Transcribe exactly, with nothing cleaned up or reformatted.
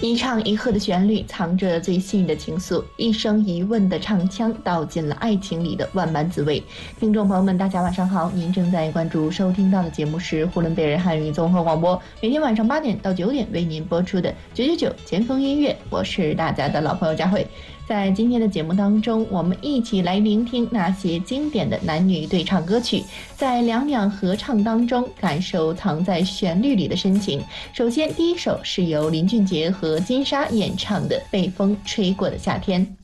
一唱一和的旋律藏着最细腻的情愫，一声一问的唱腔道尽了爱情里的万般滋味。听众朋友们，大家晚上好，您正在关注收听到的节目是呼伦贝尔汉语综合广播，每天晚上八点到九点为您播出的九九九前锋音乐，我是大家的老朋友佳慧。在今天的节目当中，我们一起来聆听那些经典的男女对唱歌曲，在两两合唱当中感受藏在旋律里的深情。首先第一首是由林俊杰和金莎演唱的《被风吹过的夏天》。